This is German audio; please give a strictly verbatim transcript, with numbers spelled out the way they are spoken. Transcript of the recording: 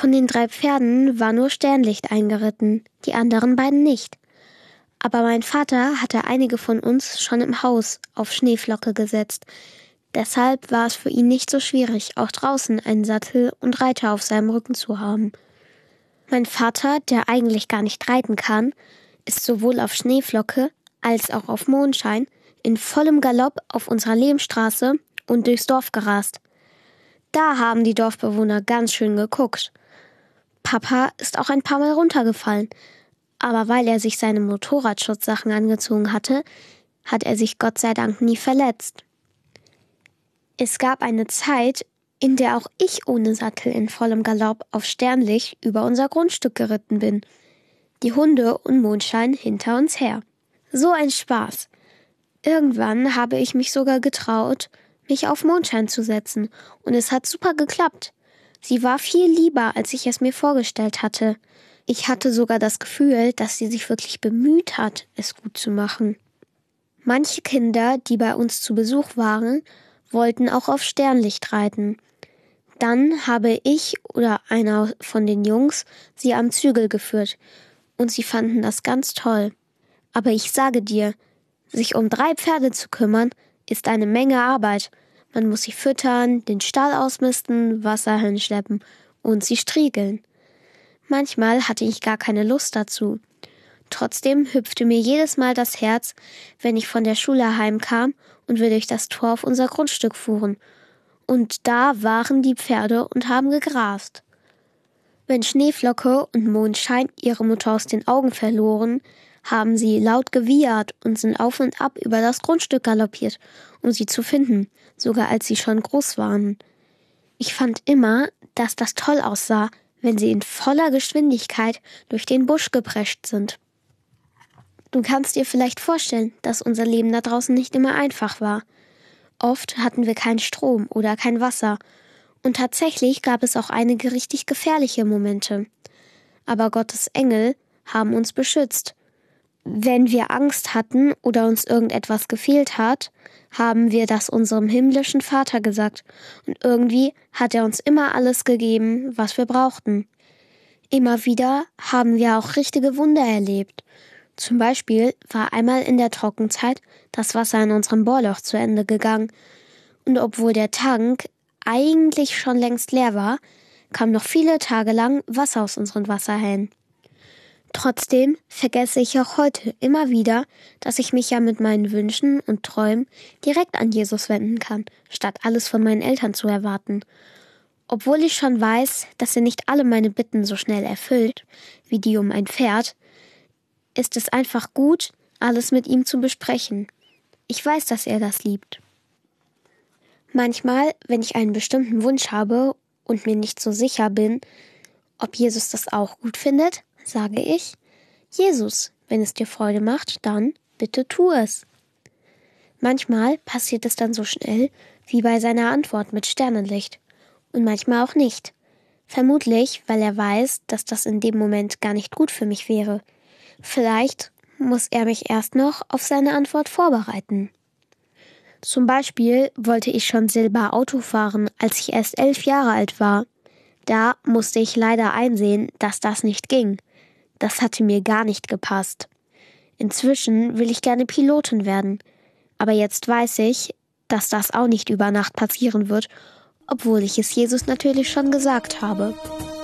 Von den drei Pferden war nur Sternlicht eingeritten, die anderen beiden nicht. Aber mein Vater hatte einige von uns schon im Haus auf Schneeflocke gesetzt. Deshalb war es für ihn nicht so schwierig, auch draußen einen Sattel und Reiter auf seinem Rücken zu haben. Mein Vater, der eigentlich gar nicht reiten kann, ist sowohl auf Schneeflocke als auch auf Mondschein in vollem Galopp auf unserer Lehmstraße und durchs Dorf gerast. Da haben die Dorfbewohner ganz schön geguckt. Papa ist auch ein paar Mal runtergefallen, aber weil er sich seine Motorradschutzsachen angezogen hatte, hat er sich Gott sei Dank nie verletzt. Es gab eine Zeit, in der auch ich ohne Sattel in vollem Galopp auf Sternlicht über unser Grundstück geritten bin. Die Hunde und Mondschein hinter uns her. So ein Spaß. Irgendwann habe ich mich sogar getraut, mich auf Mondschein zu setzen, und es hat super geklappt. Sie war viel lieber, als ich es mir vorgestellt hatte. Ich hatte sogar das Gefühl, dass sie sich wirklich bemüht hat, es gut zu machen. Manche Kinder, die bei uns zu Besuch waren, wollten auch auf Sternlicht reiten. Dann habe ich oder einer von den Jungs sie am Zügel geführt und sie fanden das ganz toll. Aber ich sage dir, sich um drei Pferde zu kümmern, ist eine Menge Arbeit. Man muss sie füttern, den Stall ausmisten, Wasser hinschleppen und sie striegeln. Manchmal hatte ich gar keine Lust dazu. Trotzdem hüpfte mir jedes Mal das Herz, wenn ich von der Schule heimkam und wir durch das Tor auf unser Grundstück fuhren. Und da waren die Pferde und haben gegrast. Wenn Schneeflocke und Mondschein ihre Mutter aus den Augen verloren, haben sie laut gewiehert und sind auf und ab über das Grundstück galoppiert, um sie zu finden, sogar als sie schon groß waren. Ich fand immer, dass das toll aussah, wenn sie in voller Geschwindigkeit durch den Busch geprescht sind. Du kannst dir vielleicht vorstellen, dass unser Leben da draußen nicht immer einfach war. Oft hatten wir keinen Strom oder kein Wasser. Und tatsächlich gab es auch einige richtig gefährliche Momente. Aber Gottes Engel haben uns beschützt. Wenn wir Angst hatten oder uns irgendetwas gefehlt hat, haben wir das unserem himmlischen Vater gesagt. Und irgendwie hat er uns immer alles gegeben, was wir brauchten. Immer wieder haben wir auch richtige Wunder erlebt. Zum Beispiel war einmal in der Trockenzeit das Wasser in unserem Bohrloch zu Ende gegangen. Und obwohl der Tank eigentlich schon längst leer war, kam noch viele Tage lang Wasser aus unseren Wasserhähnen. Trotzdem vergesse ich auch heute immer wieder, dass ich mich ja mit meinen Wünschen und Träumen direkt an Jesus wenden kann, statt alles von meinen Eltern zu erwarten. Obwohl ich schon weiß, dass er nicht alle meine Bitten so schnell erfüllt, wie die um ein Pferd, ist es einfach gut, alles mit ihm zu besprechen. Ich weiß, dass er das liebt. Manchmal, wenn ich einen bestimmten Wunsch habe und mir nicht so sicher bin, ob Jesus das auch gut findet, sage ich: Jesus, wenn es dir Freude macht, dann bitte tu es. Manchmal passiert es dann so schnell, wie bei seiner Antwort mit Sternenlicht. Und manchmal auch nicht. Vermutlich, weil er weiß, dass das in dem Moment gar nicht gut für mich wäre. Vielleicht muss er mich erst noch auf seine Antwort vorbereiten. Zum Beispiel wollte ich schon selber Auto fahren, als ich erst elf Jahre alt war. Da musste ich leider einsehen, dass das nicht ging. Das hatte mir gar nicht gepasst. Inzwischen will ich gerne Pilotin werden. Aber jetzt weiß ich, dass das auch nicht über Nacht passieren wird, obwohl ich es Jesus natürlich schon gesagt habe.